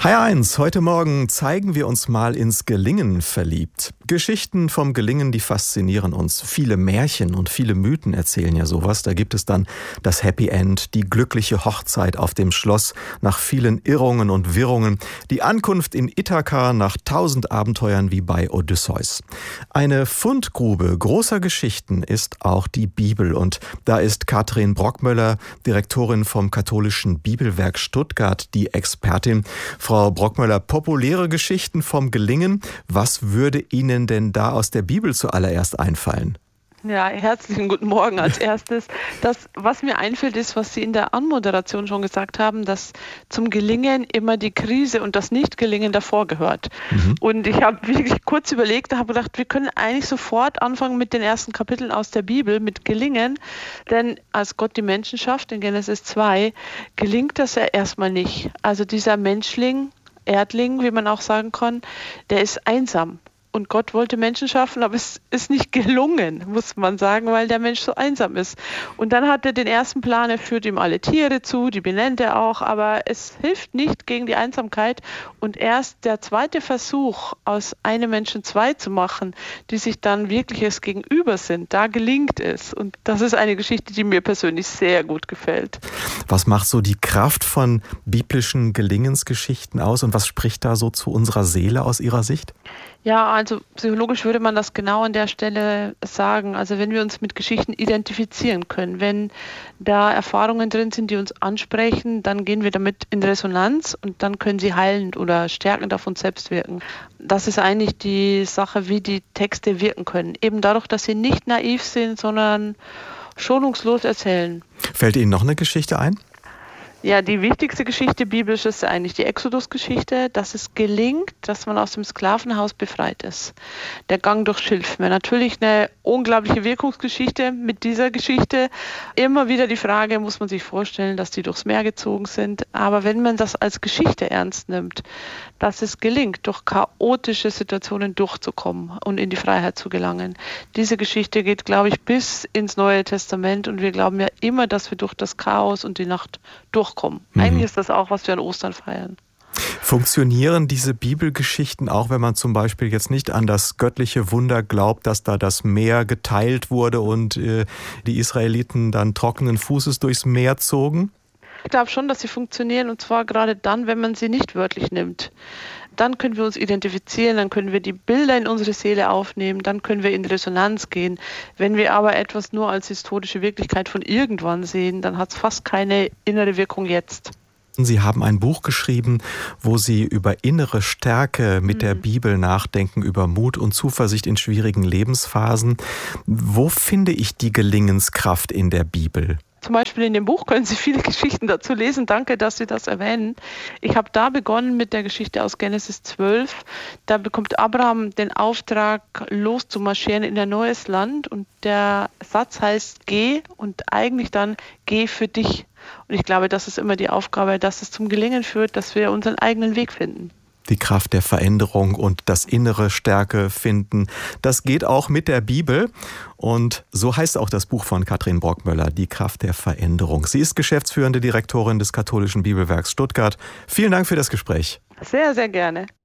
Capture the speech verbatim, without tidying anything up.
H eins, heute Morgen zeigen wir uns mal ins Gelingen verliebt. Geschichten vom Gelingen, die faszinieren uns. Viele Märchen und viele Mythen erzählen ja sowas. Da gibt es dann das Happy End, die glückliche Hochzeit auf dem Schloss nach vielen Irrungen und Wirrungen, die Ankunft in Ithaka nach tausend Abenteuern wie bei Odysseus. Eine Fundgrube großer Geschichten ist auch die Bibel. Und da ist Katrin Brockmöller, Direktorin vom Katholischen Bibelwerk Stuttgart, die Expertin. Frau Brockmöller, populäre Geschichten vom Gelingen. Was würde Ihnen denn da aus der Bibel zuallererst einfallen? Ja, herzlichen guten Morgen als erstes. Das, was mir einfällt, ist, was Sie in der Anmoderation schon gesagt haben, dass zum Gelingen immer die Krise und das Nicht-Gelingen davor gehört. Mhm. Und ich habe wirklich kurz überlegt, habe gedacht, wir können eigentlich sofort anfangen mit den ersten Kapiteln aus der Bibel, mit Gelingen. Denn als Gott die Menschen schafft, in Genesis zwei, gelingt das ja erstmal nicht. Also dieser Menschling, Erdling, wie man auch sagen kann, der ist einsam. Und Gott wollte Menschen schaffen, aber es ist nicht gelungen, muss man sagen, weil der Mensch so einsam ist. Und dann hat er den ersten Plan, er führt ihm alle Tiere zu, die benennt er auch, aber es hilft nicht gegen die Einsamkeit. Und erst der zweite Versuch, aus einem Menschen zwei zu machen, die sich dann wirkliches Gegenüber sind, da gelingt es. Und das ist eine Geschichte, die mir persönlich sehr gut gefällt. Was macht so die Kraft von biblischen Gelingensgeschichten aus und was spricht da so zu unserer Seele aus Ihrer Sicht? Ja, also psychologisch würde man das genau an der Stelle sagen. Also wenn wir uns mit Geschichten identifizieren können, wenn da Erfahrungen drin sind, die uns ansprechen, dann gehen wir damit in Resonanz und dann können sie heilend oder stärkend auf uns selbst wirken. Das ist eigentlich die Sache, wie die Texte wirken können. Eben dadurch, dass sie nicht naiv sind, sondern schonungslos erzählen. Fällt Ihnen noch eine Geschichte ein? Ja, die wichtigste Geschichte biblisch ist eigentlich die Exodus-Geschichte, dass es gelingt, dass man aus dem Sklavenhaus befreit ist. Der Gang durch Schilfmeer. Natürlich eine unglaubliche Wirkungsgeschichte mit dieser Geschichte. Immer wieder die Frage, muss man sich vorstellen, dass die durchs Meer gezogen sind. Aber wenn man das als Geschichte ernst nimmt, dass es gelingt, durch chaotische Situationen durchzukommen und in die Freiheit zu gelangen. Diese Geschichte geht, glaube ich, bis ins Neue Testament und wir glauben ja immer, dass wir durch das Chaos und die Nacht durchkommen. Mhm. Eigentlich ist das auch, was wir an Ostern feiern. Funktionieren diese Bibelgeschichten auch, wenn man zum Beispiel jetzt nicht an das göttliche Wunder glaubt, dass da das Meer geteilt wurde und äh, die Israeliten dann trockenen Fußes durchs Meer zogen? Ich glaube schon, dass sie funktionieren und zwar gerade dann, wenn man sie nicht wörtlich nimmt. Dann können wir uns identifizieren, dann können wir die Bilder in unsere Seele aufnehmen, dann können wir in Resonanz gehen. Wenn wir aber etwas nur als historische Wirklichkeit von irgendwann sehen, dann hat es fast keine innere Wirkung jetzt. Sie haben ein Buch geschrieben, wo Sie über innere Stärke mit mhm. der Bibel nachdenken, über Mut und Zuversicht in schwierigen Lebensphasen. Wo finde ich die Gelingenskraft in der Bibel? Zum Beispiel in dem Buch können Sie viele Geschichten dazu lesen. Danke, dass Sie das erwähnen. Ich habe da begonnen mit der Geschichte aus Genesis zwölf. Da bekommt Abraham den Auftrag, loszumarschieren in ein neues Land. Und der Satz heißt, geh und eigentlich dann, geh für dich. Und ich glaube, das ist immer die Aufgabe, dass es zum Gelingen führt, dass wir unseren eigenen Weg finden. Die Kraft der Veränderung und das innere Stärke finden. Das geht auch mit der Bibel. Und so heißt auch das Buch von Katrin Brockmöller, Die Kraft der Veränderung. Sie ist geschäftsführende Direktorin des Katholischen Bibelwerks Stuttgart. Vielen Dank für das Gespräch. Sehr, sehr gerne.